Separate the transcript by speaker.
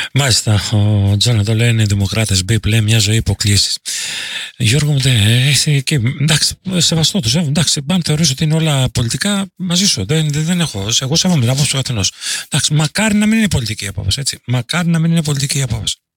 Speaker 1: Μάλιστα, ο Τζον εδώ λέει είναι δημοκράτες, Μπίπ λέει μια ζωή υποκλήσεις. Γιώργο μου, εντάξει, σεβαστό τους, εντάξει, αν θεωρείς ότι είναι όλα πολιτικά, μαζί σου, δεν έχω, εγώ σέβομαι την άποψη του καθενός. Εντάξει, μακάρι να μην είναι πολιτική η απόφαση, έτσι, μακάρι να μην είναι πολιτική η απόφαση.